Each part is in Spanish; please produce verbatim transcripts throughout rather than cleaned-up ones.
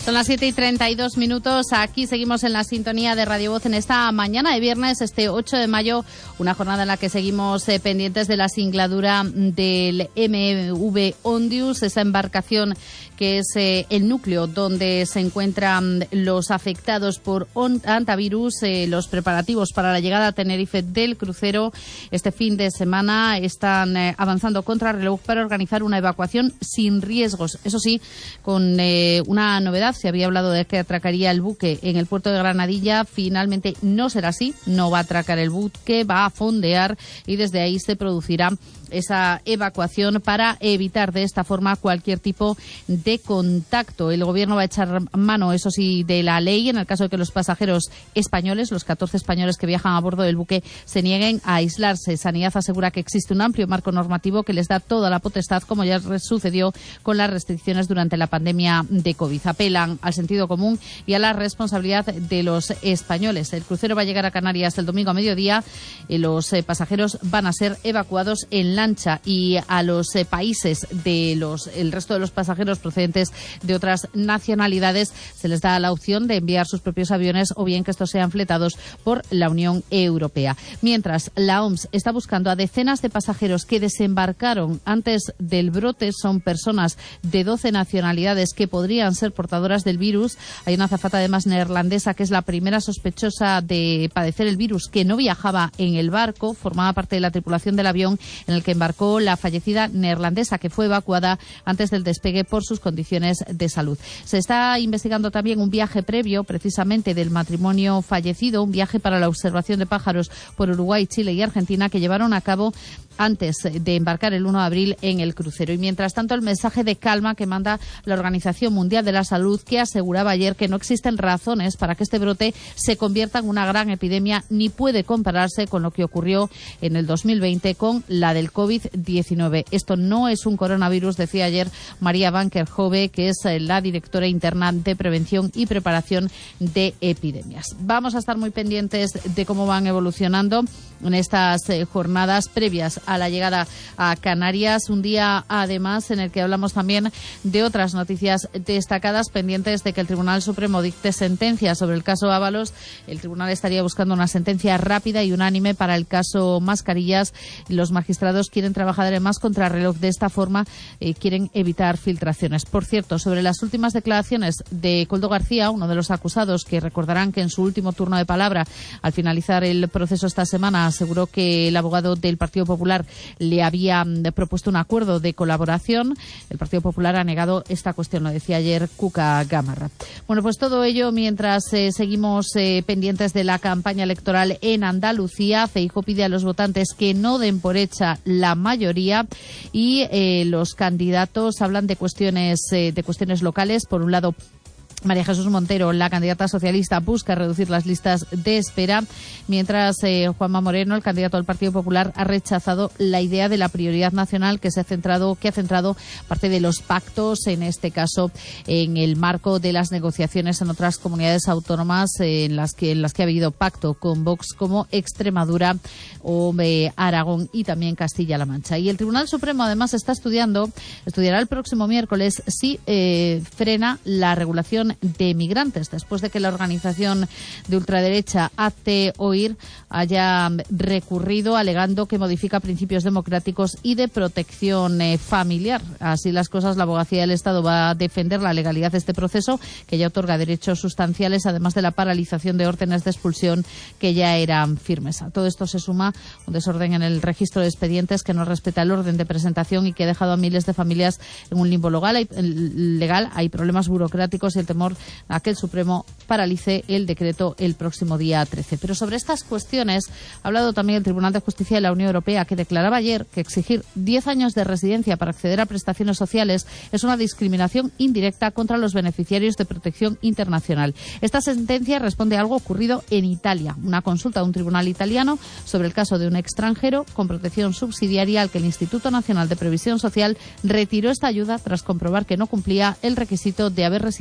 Son las siete y treinta y dos minutos. Aquí seguimos en la sintonía de Radio Voz en esta mañana de viernes, este ocho de mayo, una jornada en la que seguimos eh, pendientes de la singladura del M V Ondius, esa embarcación que es eh, el núcleo donde se encuentran los afectados por hantavirus, eh, los preparativos para la llegada a Tenerife del crucero. Este fin de semana están eh, avanzando contra reloj para organizar una evacuación sin riesgos. Eso sí, con eh, una novedad. Se había hablado de que atracaría el buque en el puerto de Granadilla. Finalmente no será así. No va a atracar el buque, va a fondear y desde ahí se producirá esa evacuación para evitar de esta forma cualquier tipo de contacto. El Gobierno va a echar mano, eso sí, de la ley en el caso de que los pasajeros españoles, los catorce españoles que viajan a bordo del buque, se nieguen a aislarse. Sanidad asegura que existe un amplio marco normativo que les da toda la potestad, como ya sucedió con las restricciones durante la pandemia de COVID. Apelan al sentido común y a la responsabilidad de los españoles. El crucero va a llegar a Canarias el domingo a mediodía. Los pasajeros van a ser evacuados en lancha y a los eh, países de los el resto de los pasajeros procedentes de otras nacionalidades se les da la opción de enviar sus propios aviones o bien que estos sean fletados por la Unión Europea. Mientras, la O M S está buscando a decenas de pasajeros que desembarcaron antes del brote. Son personas de doce nacionalidades que podrían ser portadoras del virus. Hay una azafata además neerlandesa que es la primera sospechosa de padecer el virus, que no viajaba en el barco, formaba parte de la tripulación del avión en el que embarcó la fallecida neerlandesa, que fue evacuada antes del despegue por sus condiciones de salud. Se está investigando también un viaje previo, precisamente del matrimonio fallecido, un viaje para la observación de pájaros por Uruguay, Chile y Argentina, que llevaron a cabo antes de embarcar el uno de abril en el crucero. Y mientras tanto, el mensaje de calma que manda la Organización Mundial de la Salud, que aseguraba ayer que no existen razones para que este brote se convierta en una gran epidemia, ni puede compararse con lo que ocurrió en el dos mil veinte con la del COVID diecinueve. Esto no es un coronavirus, decía ayer María Van Kerkhove, que es la directora interna de Prevención y Preparación de Epidemias. Vamos a estar muy pendientes de cómo van evolucionando en estas eh, jornadas previas a la llegada a Canarias. Un día, además, en el que hablamos también de otras noticias destacadas, pendientes de que el Tribunal Supremo dicte sentencia sobre el caso Ábalos. El tribunal estaría buscando una sentencia rápida y unánime para el caso Mascarillas. Los magistrados quieren trabajar además contra reloj. De esta forma, eh, quieren evitar filtraciones. Por cierto, sobre las últimas declaraciones de Koldo García, uno de los acusados, que recordarán que en su último turno de palabra, al finalizar el proceso esta semana, aseguró que el abogado del Partido Popular le había propuesto un acuerdo de colaboración. El Partido Popular ha negado esta cuestión, lo decía ayer Cuca Gamarra. Bueno, pues todo ello mientras eh, seguimos eh, pendientes de la campaña electoral en Andalucía. Feijóo pide a los votantes que no den por hecha la mayoría y eh, los candidatos hablan de cuestiones eh, de cuestiones locales. Por un lado, María Jesús Montero, la candidata socialista, busca reducir las listas de espera, mientras eh, Juanma Moreno, el candidato del Partido Popular, ha rechazado la idea de la prioridad nacional que se ha centrado, que ha centrado parte de los pactos, en este caso en el marco de las negociaciones en otras comunidades autónomas eh, en las que en las que ha habido pacto con Vox, como Extremadura o eh, Aragón y también Castilla-La Mancha. Y el Tribunal Supremo además está estudiando, estudiará el próximo miércoles si eh, frena la regulación de migrantes, después de que la organización de ultraderecha Hazte Oír haya recurrido alegando que modifica principios democráticos y de protección eh, familiar. Así las cosas, la Abogacía del Estado va a defender la legalidad de este proceso, que ya otorga derechos sustanciales, además de la paralización de órdenes de expulsión que ya eran firmes. A todo esto se suma un desorden en el registro de expedientes que no respeta el orden de presentación y que ha dejado a miles de familias en un limbo legal. Hay, legal. Hay problemas burocráticos y el temor a que el Supremo paralice el decreto el próximo día trece. Pero sobre estas cuestiones ha hablado también el Tribunal de Justicia de la Unión Europea, que declaraba ayer que exigir diez años de residencia para acceder a prestaciones sociales es una discriminación indirecta contra los beneficiarios de protección internacional. Esta sentencia responde a algo ocurrido en Italia, una consulta de un tribunal italiano sobre el caso de un extranjero con protección subsidiaria al que el Instituto Nacional de Previsión Social retiró esta ayuda tras comprobar que no cumplía el requisito de haber residido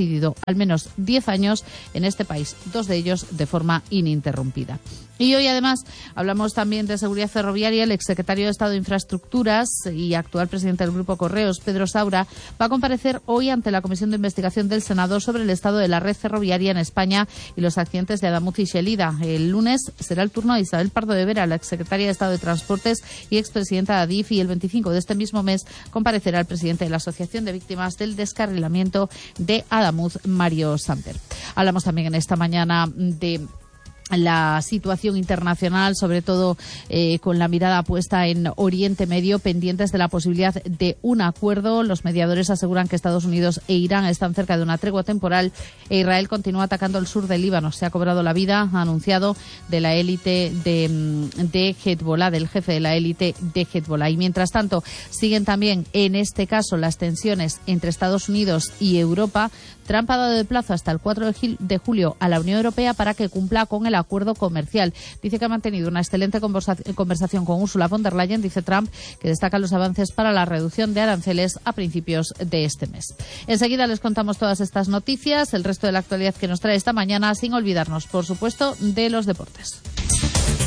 al menos diez años en este país, dos de ellos de forma ininterrumpida. Y hoy, además, hablamos también de seguridad ferroviaria. El exsecretario de Estado de Infraestructuras y actual presidente del Grupo Correos, Pedro Saura, va a comparecer hoy ante la Comisión de Investigación del Senado sobre el estado de la red ferroviaria en España y los accidentes de Adamuz y Xelida. El lunes será el turno de Isabel Pardo de Vera, la exsecretaria de Estado de Transportes y expresidenta de Adif, y el veinticinco de este mismo mes comparecerá el presidente de la Asociación de Víctimas del Descarrilamiento de Adamuz, Mario Samper. Hablamos también en esta mañana de la situación internacional, sobre todo eh, con la mirada puesta en Oriente Medio, pendientes de la posibilidad de un acuerdo. Los mediadores aseguran que Estados Unidos e Irán están cerca de una tregua temporal e Israel continúa atacando el sur del Líbano. Se ha cobrado la vida, ha anunciado, de la élite de, de Hezbollah, del jefe de la élite de Hezbollah. Y mientras tanto, siguen también, en este caso, las tensiones entre Estados Unidos y Europa. Trump ha dado de plazo hasta el cuatro de julio a la Unión Europea para que cumpla con el acuerdo comercial. Dice que ha mantenido una excelente conversación con Ursula von der Leyen, dice Trump, que destaca los avances para la reducción de aranceles a principios de este mes. Enseguida les contamos todas estas noticias, el resto de la actualidad que nos trae esta mañana, sin olvidarnos, por supuesto, de los deportes.